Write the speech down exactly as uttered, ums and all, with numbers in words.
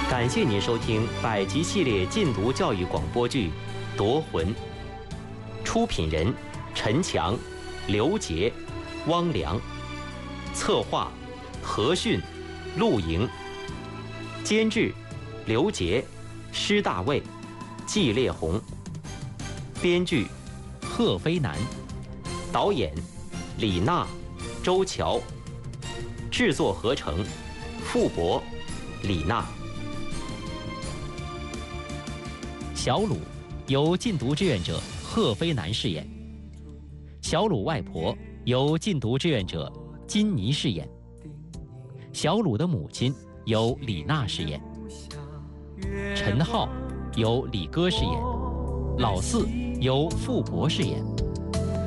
感谢您收听百集系列禁毒教育广播剧《夺魂》，出品人陈强、刘杰、汪良，策划何迅、陆莹，监制刘杰、施大卫、季烈红，编剧贺飞南，导演李娜、周乔，制作合成傅博、李娜。小鲁由禁毒志愿者贺飞南饰演，小鲁外婆由禁毒志愿者金妮饰演，小鲁的母亲由李娜饰演，陈浩由李哥饰演，老四由傅博饰演。